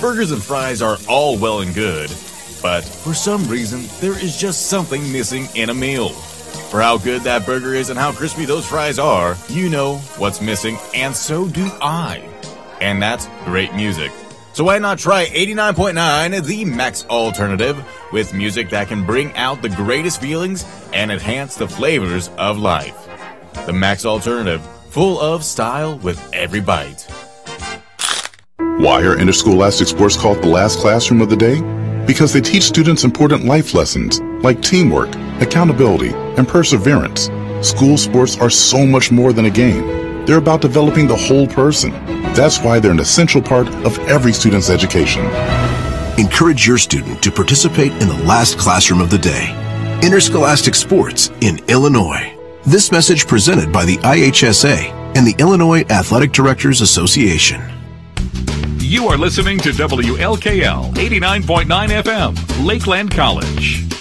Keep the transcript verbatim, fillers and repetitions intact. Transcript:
Burgers and fries are all well and good, but for some reason, there is just something missing in a meal. For how good that burger is and how crispy those fries are, you know what's missing, and so do I. And that's great music. So why not try eighty-nine point nine, the Max Alternative, with music that can bring out the greatest feelings and enhance the flavors of life. The Max Alternative, full of style with every bite. Why are interscholastic sports called the last classroom of the day? Because they teach students important life lessons like teamwork, accountability, and perseverance. School sports are so much more than a game. They're about developing the whole person. That's why they're an essential part of every student's education. Encourage your student to participate in the last classroom of the day. Interscholastic sports in Illinois. This message presented by the I H S A and the Illinois Athletic Directors Association. You are listening to W L K L eighty-nine point nine F M, Lakeland College.